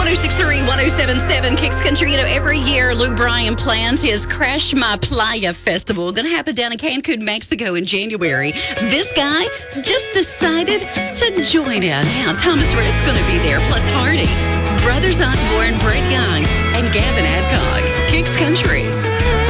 1063, 1077 Kicks Country. You know, every year Luke Bryan plans his Crash My Playa Festival. Going to happen down in Cancun, Mexico in January. This guy just decided to join in. Now, Thomas Rhett's going to be there, plus Hardy, Brothers Osborne, Brett Young, and Gavin Adcock. Kicks Country.